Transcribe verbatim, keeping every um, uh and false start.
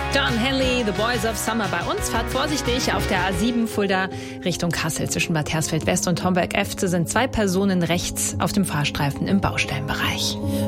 John Henley, The Boys of Summer bei uns. Fahrt vorsichtig auf der A sieben Fulda Richtung Kassel. Zwischen Bad Hersfeld West und Homberg-Efte sind zwei Personen rechts auf dem Fahrstreifen im Baustellenbereich.